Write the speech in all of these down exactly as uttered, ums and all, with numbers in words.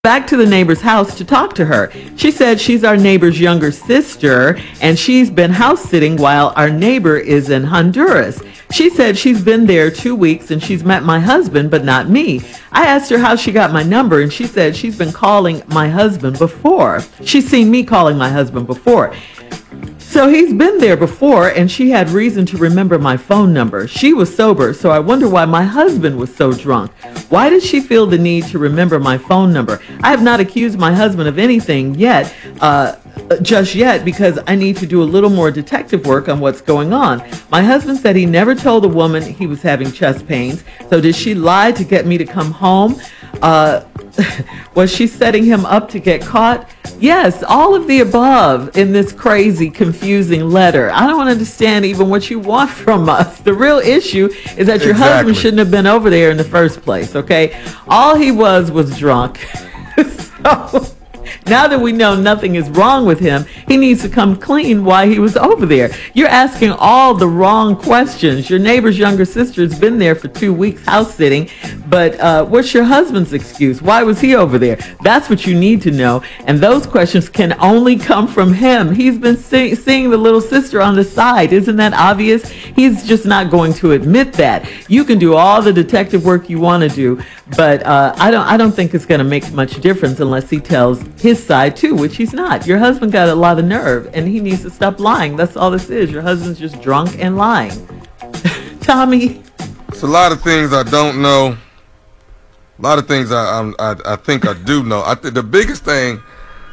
back to the neighbor's house to talk to her. She said she's our neighbor's younger sister and she's been house sitting while our neighbor is in Honduras. She said she's been there two weeks and she's met my husband, but not me. I asked her how she got my number and she said she's been calling my husband before. She's seen me calling my husband before. So he's been there before and she had reason to remember my phone number. She was sober, so I wonder why my husband was so drunk. Why did she feel the need to remember my phone number? I have not accused my husband of anything yet, uh, just yet, because I need to do a little more detective work on what's going on. My husband said he never told the woman he was having chest pains. So did she lie to get me to come home? Uh, was she setting him up to get caught? Yes, all of the above in this crazy, confusing letter. I don't understand even what you want from us. The real issue is that your Exactly. husband shouldn't have been over there in the first place, okay? All he was was drunk. So now that we know nothing is wrong with him, he needs to come clean why he was over there. You're asking all the wrong questions. Your neighbor's younger sister's been there for two weeks house sitting, but uh, what's your husband's excuse? Why was he over there? That's what you need to know, and those questions can only come from him. He's been see- seeing the little sister on the side. Isn't that obvious? He's just not going to admit that. You can do all the detective work you want to do, but uh, I don't. I don't think it's going to make much difference unless he tells his side too, which he's not. Your husband got a lot of nerve, and he needs to stop lying. That's all this is. Your husband's just drunk and lying. Tommy. It's a lot of things I don't know. A lot of things I I'm, I I think I do know. I think the biggest thing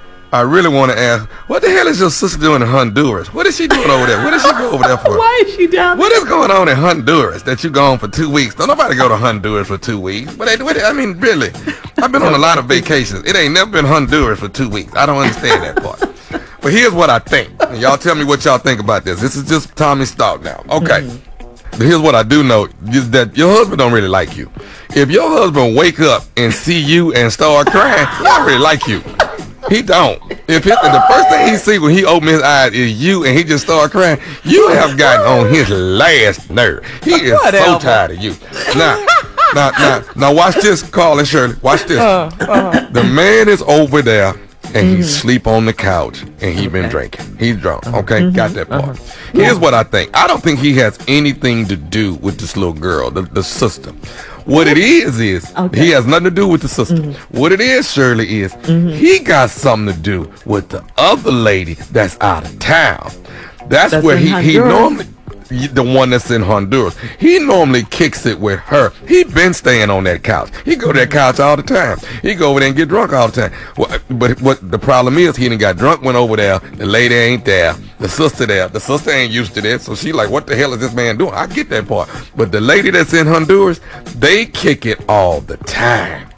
I really want to ask: what the hell is your sister doing in Honduras? What is she doing over there? What did she go over there for? Why is she down there? What is going on in Honduras that you gone for two weeks? Don't nobody go to Honduras for two weeks. But they, what, I mean, really, I've been on a lot of vacations. It ain't never been Honduras for two weeks. I don't understand that part. But here's what I think. And y'all tell me what y'all think about this. This is just Tommy's thought now. Okay. Mm-hmm. But here's what I do know is that your husband don't really like you. If your husband wake up and see you and start crying, he don't really like you. He don't. If it, the first thing he see when he open his eyes is you and he just start crying, you have gotten on his last nerve. He is Whatever. so tired of you. Now, now, now, now watch this, Carl and Shirley. Watch this. Uh, uh, The man is over there and he sleep on the couch and he been drinking. He's drunk. Okay, Mm-hmm. got that part. Here's what I think. I don't think he has anything to do with this little girl, the, the sister. What it is is Okay. he has nothing to do with the sister. What it is, Shirley, is he got something to do with the other lady that's out of town. That's, That's where in he, he Honduras? normally, the one that's in Honduras. He normally kicks it with her. He been staying on that couch. He go to that couch all the time. He go over there and get drunk all the time. Well, but what the problem is, he done got drunk, went over there. The lady ain't there. The sister there. The sister ain't used to this. So she like, what the hell is this man doing? I get that part. But the lady that's in Honduras, they kick it all the time.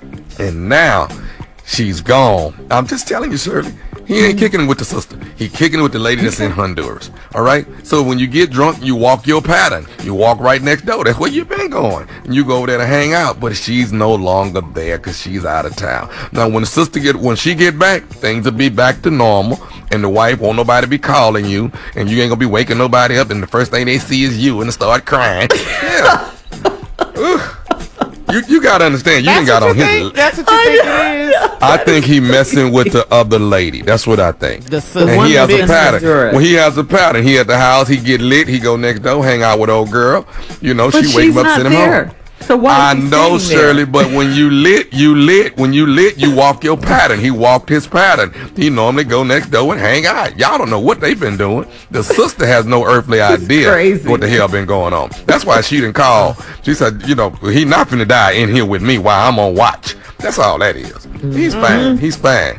And now she's gone. I'm just telling you, Shirley. He ain't kicking it with the sister. He kicking it with the lady that's in Honduras. All right? So when you get drunk, you walk your pattern. You walk right next door. That's where you been going. And you go over there to hang out. But she's no longer there because she's out of town. Now, when the sister get, when she get back, things will be back to normal. And the wife won't nobody be calling you. And you ain't going to be waking nobody up. And the first thing they see is you and they start crying. Yeah. Ugh. You you gotta understand. You that's ain't got what on you his. think? That's what you think it is? I think he messing with the other lady. That's what I think. The sister. And he has that a in pattern. Honduras. When he has a pattern, he at the house, he get lit, he go next door, hang out with old girl. You know, But she wake she's him up, not send him there. home. So why I is he know, staying there? Shirley, but when you lit, you lit. When you lit, you walk your pattern. He walked his pattern. He normally go next door and hang out. Y'all don't know what they've been doing. The sister has no earthly idea crazy. what the hell been going on. That's why she didn't call. She said, you know, he not finna die in here with me while I'm on watch. That's all that is. He's fine. He's fine.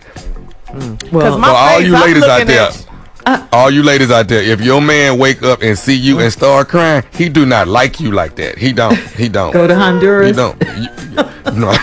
Well, my So all face, you I'm ladies out looking there, at- all you ladies out there, if your man wake up and see you and start crying, he do not like you like that. He don't. He don't. go to Honduras. He don't. You, no.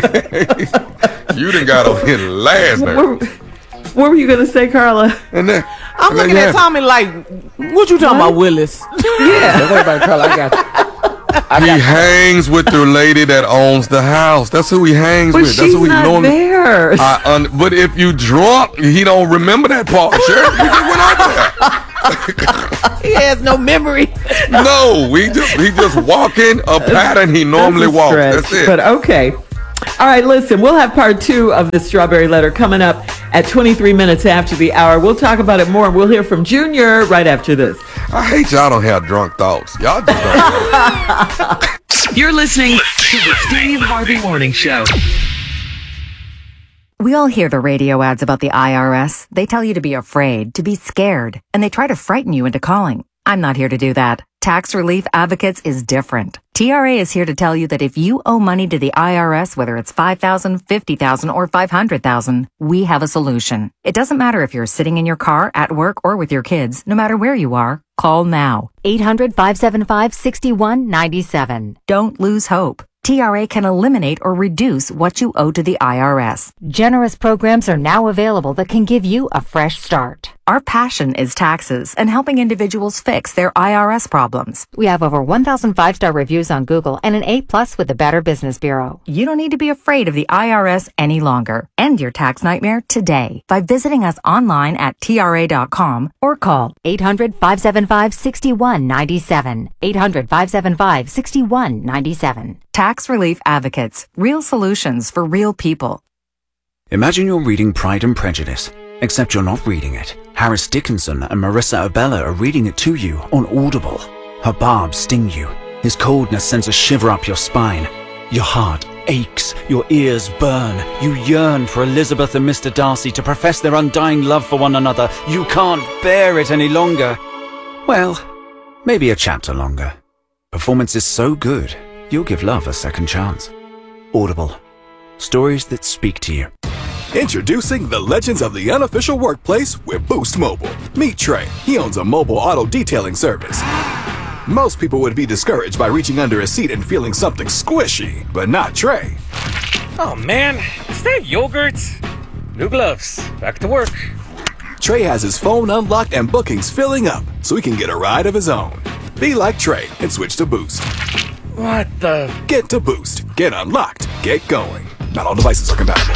You done got on his last nerve. What, what were you gonna say, Carla? And then, I'm and then looking you at have- Tommy like, what you talking about, Willis? Yeah. Don't worry about it, Carl. I got you. I He got you. hangs with the lady that owns the house. That's who he hangs But with. That's she's who he not normally. there. I un- but if you drunk, he don't remember that part. Sure, you just went out there. He has no memory. No, we just he just walking a pattern he normally That's a walks. stretch, That's it. But okay. All right, listen, we'll have part two of the Strawberry Letter coming up at twenty-three minutes after the hour. We'll talk about it more. We'll hear from Junior right after this. I hate y'all don't have drunk thoughts. Y'all just don't. You're listening to the Steve Harvey Morning Show. We all hear the radio ads about the I R S. They tell you to be afraid, to be scared, and they try to frighten you into calling. I'm not here to do that. Tax Relief Advocates is different. T R A is here to tell you that if you owe money to the I R S, whether it's five thousand dollars, fifty thousand dollars, or five hundred thousand dollars, we have a solution. It doesn't matter if you're sitting in your car, at work, or with your kids. No matter where you are, call now. eight hundred, five seven five, six one nine seven. Don't lose hope. T R A can eliminate or reduce what you owe to the I R S. Generous programs are now available that can give you a fresh start. Our passion is taxes and helping individuals fix their I R S problems. We have over one thousand five-star reviews on Google and an A plus with the Better Business Bureau. You don't need to be afraid of the I R S any longer. End your tax nightmare today by visiting us online at T R A dot com or call eight hundred, five seven five, six one nine seven. eight hundred, five seven five, six one nine seven. Tax Relief Advocates. Real solutions for real people. Imagine you're reading Pride and Prejudice, except you're not reading it. Harris Dickinson and Marissa Abella are reading it to you on Audible. Her barbs sting you. His coldness sends a shiver up your spine. Your heart aches. Your ears burn. You yearn for Elizabeth and Mister Darcy to profess their undying love for one another. You can't bear it any longer. Well, maybe a chapter longer. Performance is so good, you'll give love a second chance. Audible. Stories that speak to you. Introducing the legends of the unofficial workplace with Boost Mobile. Meet Trey. He owns a mobile auto detailing service. Most people would be discouraged by reaching under a seat and feeling something squishy, but not Trey. Oh man, is that yogurt? New gloves. Back to work. Trey has his phone unlocked and bookings filling up, so he can get a ride of his own. Be like Trey and switch to Boost. What the? Get to Boost. Get unlocked. Get going. Not all devices are compatible.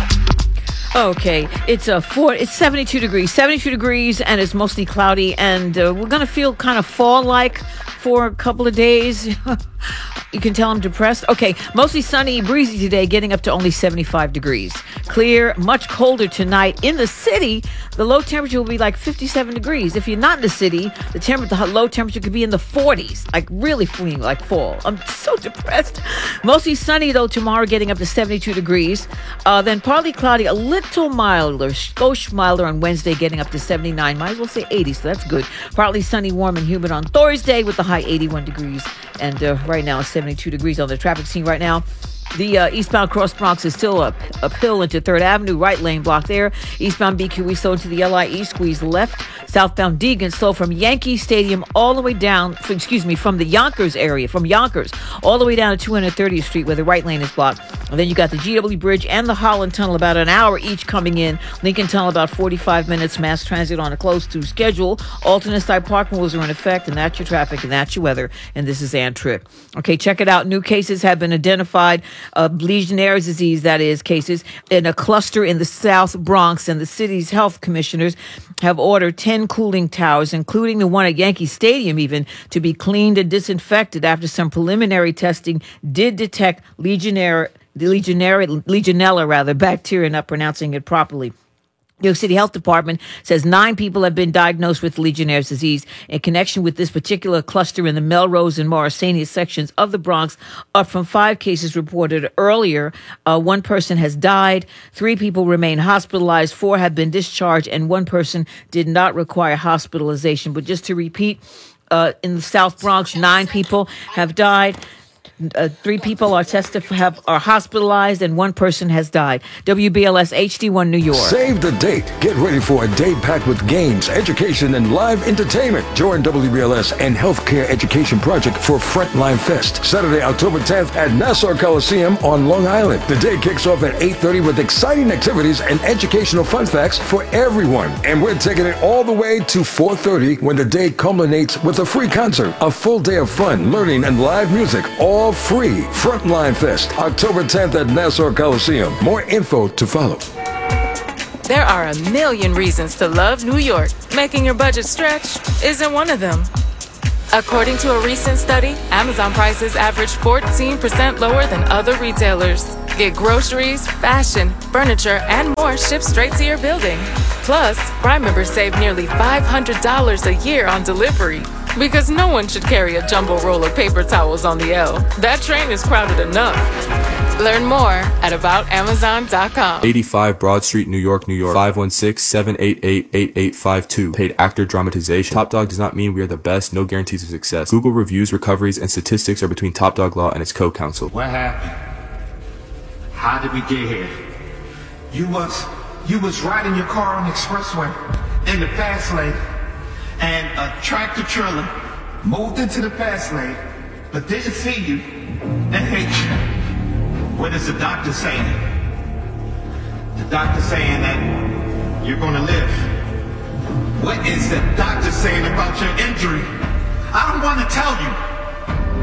Okay, it's a four. It's seventy-two degrees, seventy-two degrees, and it's mostly cloudy, and uh, we're gonna feel kind of fall-like for a couple of days. You can tell I'm depressed. Okay, mostly sunny, breezy today, getting up to only seventy-five degrees. Clear, much colder tonight. In the city, the low temperature will be like fifty-seven degrees. If you're not in the city, the temp- the low temperature could be in the forties, like really feeling like fall. I'm so depressed. Mostly sunny, though, tomorrow, getting up to seventy-two degrees. Uh, then partly cloudy, a little milder, skosh milder on Wednesday, getting up to seventy-nine. Might as well say eighty, so that's good. Partly sunny, warm, and humid on Thursday with the high eighty-one degrees. And uh, right now, it's seventy-two degrees on the traffic scene right now. The uh, eastbound Cross Bronx is still up uphill into third Avenue, right lane block there. Eastbound B Q E slow into the L I E, squeeze left. Southbound Deegan slow from Yankee Stadium all the way down, excuse me, from the Yonkers area, from Yonkers, all the way down to two hundred thirtieth Street where the right lane is blocked. And then you got the G W Bridge and the Holland Tunnel about an hour each coming in. Lincoln Tunnel about forty-five minutes. Mass transit on a close to schedule. Alternate side parking rules are in effect, and that's your traffic and that's your weather. And this is Ann Tripp. Okay, check it out. New cases have been identified. Uh, Legionnaire's disease, that is, cases in a cluster in the South Bronx, and the city's health commissioners have ordered ten cooling towers, including the one at Yankee Stadium even, to be cleaned and disinfected after some preliminary testing did detect Legionnaire, the Legionnaire, Legionella, rather, bacteria, not pronouncing it properly. New York City Health Department says nine people have been diagnosed with Legionnaire's disease in connection with this particular cluster in the Melrose and Morrisania sections of the Bronx, up from five cases reported earlier. Uh, one person has died. Three people remain hospitalized. Four have been discharged, and one person did not require hospitalization. But just to repeat, uh, in the South Bronx, nine people have died. Uh, three people are tested have are hospitalized, and one person has died. W B L S H D one New York. Save the date. Get ready for a day packed with games, education, and live entertainment. Join W B L S and Healthcare Education Project for Frontline Fest, Saturday, October tenth at Nassau Coliseum on Long Island. The day kicks off at eight thirty with exciting activities and educational fun facts for everyone. And we're taking it all the way to four thirty when the day culminates with a free concert, a full day of fun, learning, and live music, all free. Frontline Fest, October tenth at Nassau Coliseum. More info to follow. There are a million reasons to love New York. Making your budget stretch isn't one of them. According to a recent study, Amazon prices average fourteen percent lower than other retailers. Get groceries, fashion, furniture, and more shipped straight to your building. Plus, Prime members save nearly five hundred dollars a year on delivery. Because no one should carry a jumbo roll of paper towels on the L. That train is crowded enough. Learn more at about amazon dot com. eighty-five Broad Street, New York, New York. five one six, seven eight eight, eight eight five two. Paid actor dramatization. Top Dog does not mean we are the best. No guarantees of success. Google reviews, recoveries, and statistics are between Top Dog Law and its co-counsel. What happened? How did we get here? You was you was riding your car on the expressway in the fast lane, and a tractor trailer moved into the fast lane, but didn't see you and hit you. What is the doctor saying? The doctor saying that you're gonna live. What is the doctor saying about your injury? I don't want to tell you.